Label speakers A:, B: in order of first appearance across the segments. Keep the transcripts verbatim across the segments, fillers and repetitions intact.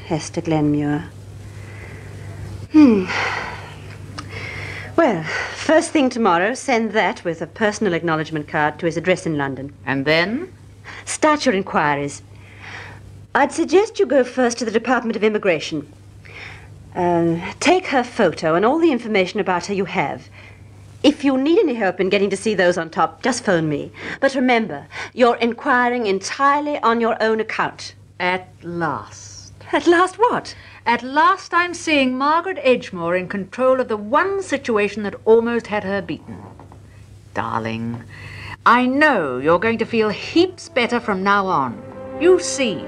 A: Hester Glenmuir. Hmm. Well, first thing tomorrow, send that with a personal acknowledgement card to his address in London.
B: And then?
A: Start your inquiries. I'd suggest you go first to the Department of Immigration. Uh, take her photo and all the information about her you have. If you need any help in getting to see those on top, just phone me. But remember, you're inquiring entirely on your own account.
B: At last.
A: At last what?
B: At last I'm seeing Margaret Edgemore in control of the one situation that almost had her beaten. Darling, I know you're going to feel heaps better from now on. You see.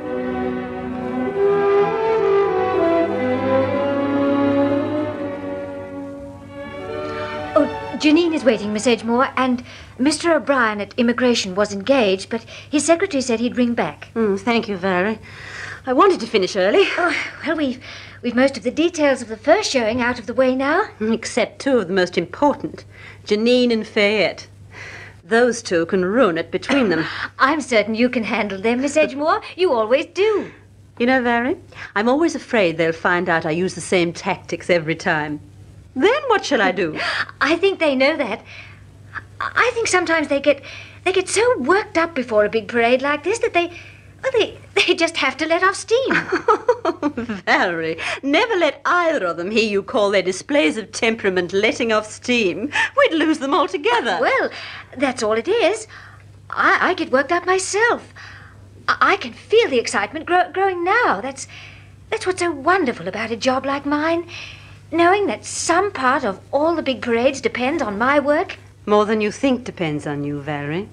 C: Janine is waiting, Miss Edgemore, and Mister O'Brien at Immigration was engaged, but his secretary said he'd ring back.
A: Mm, thank you, Valerie. I wanted to finish early.
C: Oh, well, we've, we've most of the details of the first showing out of the way now.
A: Except two of the most important, Janine and Fayette. Those two can ruin it between them.
C: I'm certain you can handle them, Miss Edgemore. You always do.
A: You know, Valerie, I'm always afraid they'll find out I use the same tactics every time. Then what shall I do?
C: I think they know that. I think sometimes they get they get so worked up before a big parade like this that they well, they they just have to let off steam.
A: Valerie, never let either of them hear you call their displays of temperament letting off steam. We'd lose them altogether.
C: Well, that's all it is. I, I get worked up myself. I, I can feel the excitement grow, growing now. That's that's what's so wonderful about a job like mine. Knowing that some part of all the big parades depends on my work.
A: More than you think depends on you, Valerie.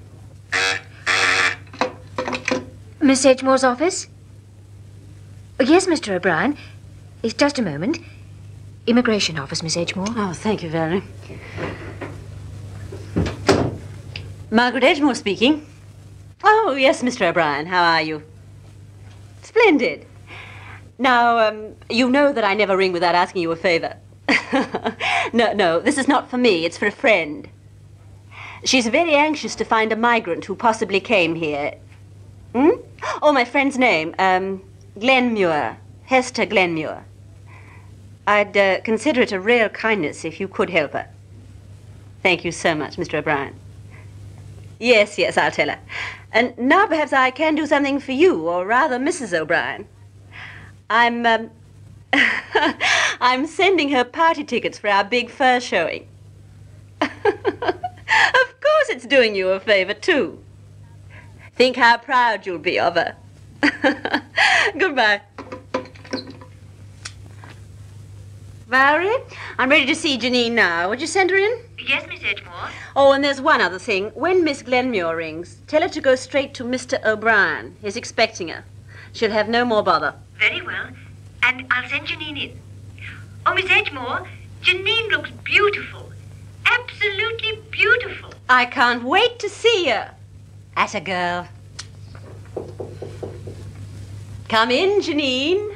C: Miss Edgemore's office? Oh, yes, Mister O'Brien. It's just a moment. Immigration office, Miss Edgemore.
A: Oh, thank you, Valerie. Margaret Edgemore speaking. Oh, yes, Mister O'Brien. How are you? Splendid. Now, um, you know that I never ring without asking you a favor. no, no, this is not for me. It's for a friend. She's very anxious to find a migrant who possibly came here. Hmm? Oh, my friend's name. Um, Glenmuir. Hester Glenmuir. I'd uh, consider it a rare kindness if you could help her. Thank you so much, Mister O'Brien. Yes, yes, I'll tell her. And now perhaps I can do something for you, or rather Missus O'Brien. I'm, um, I'm sending her party tickets for our big fur showing. Of course it's doing you a favor, too. Think how proud you'll be of her. Goodbye. Valerie, I'm ready to see Janine now. Would you send her in?
C: Yes, Miss Edgemore.
A: Oh, and there's one other thing. When Miss Glenmuir rings, tell her to go straight to Mister O'Brien. He's expecting her. She'll have no more bother.
C: Very well. And I'll send Janine in. Oh, Miss Edgemore, Janine looks beautiful. Absolutely beautiful.
A: I can't wait to see her. Atta girl. Come in, Janine.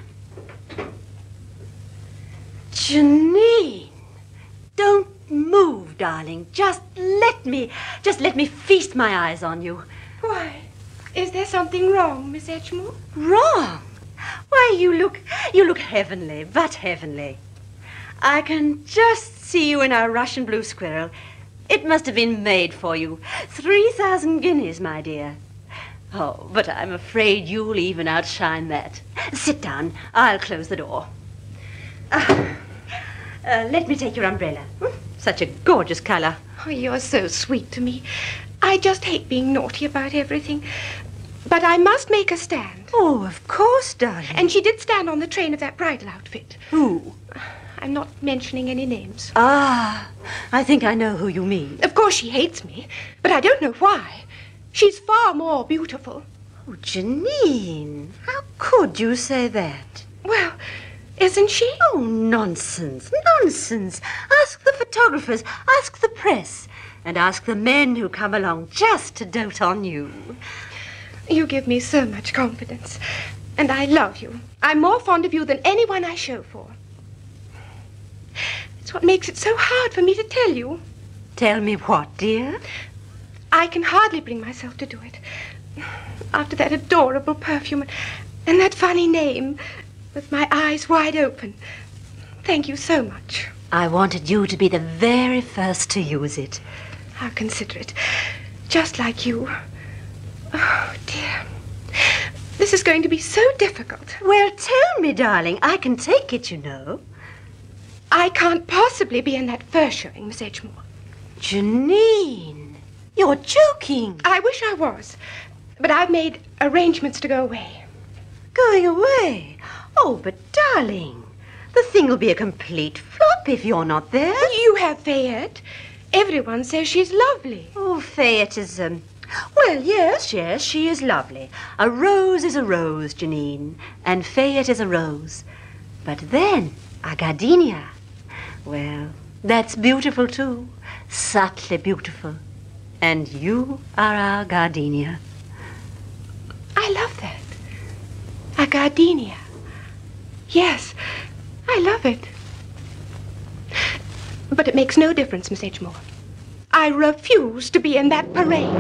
A: Janine. Don't move, darling. Just let me, just let me feast my eyes on you.
D: Why? Is there something wrong, Miss Edgemore?
A: Wrong? Why, you look, you look heavenly, but heavenly. I can just see you in a Russian blue squirrel. It must have been made for you. Three thousand guineas, my dear. Oh, but I'm afraid you'll even outshine that. Sit down. I'll close the door. Uh, uh, let me take your umbrella. Such a gorgeous color.
D: Oh, you're so sweet to me. I just hate being naughty about everything. But I must make a stand.
A: Oh, of course, darling.
D: And she did stand on the train of that bridal outfit.
A: Who?
D: I'm not mentioning any names.
A: Ah, I think I know who you mean.
D: Of course she hates me, but I don't know why. She's far more beautiful.
A: Oh, Janine, how could you say that?
D: Well, isn't she?
A: Oh, nonsense, nonsense. Ask the photographers, ask the press, and ask the men who come along just to dote on you.
D: You give me so much confidence, and I love you. I'm more fond of you than anyone I show for. It's what makes it so hard for me to tell you.
A: Tell me what, dear?
D: I can hardly bring myself to do it. After that adorable perfume and that funny name, with my eyes wide open. Thank you so much.
A: I wanted you to be the very first to use it.
D: How considerate. Just like you. Oh, dear. This is going to be so difficult.
A: Well, tell me, darling. I can take it, you know.
D: I can't possibly be in that first showing, Miss Edgemore.
A: Janine, you're joking.
D: I wish I was, but I've made arrangements to go away.
A: Going away? Oh, but darling, the thing will be a complete flop if you're not there.
D: You have Fayette. Everyone says she's lovely.
A: Oh, Fayette is, um... Well, yes, yes, she is lovely. A rose is a rose, Janine, and Fayette is a rose. But then, a gardenia. Well, that's beautiful, too. Subtly beautiful. And you are our gardenia.
D: I love that. A gardenia. Yes, I love it. But it makes no difference, Miss Edgemore. I refuse to be in that parade.